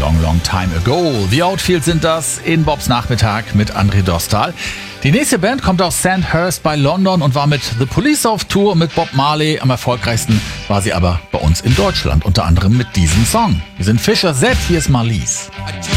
Long, Long Time Ago. The Outfield sind das in Bobs Nachmittag mit André Dostal. Die nächste Band kommt aus Sandhurst bei London und war mit The Police auf Tour mit Bob Marley. Am erfolgreichsten war sie aber bei uns in Deutschland, unter anderem mit diesem Song. Wir sind Fischer Z, hier ist Marlies.